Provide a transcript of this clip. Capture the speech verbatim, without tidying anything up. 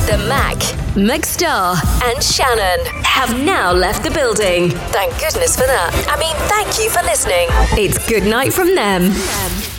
The Mac, McStar, and Shannon have now left the building. Thank goodness for that. I mean, thank you for listening. It's good night from them.